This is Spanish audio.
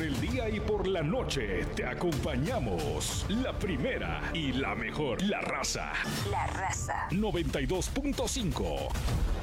el día y por la noche te acompañamos. La primera y la mejor, La Raza. La Raza. 92.5.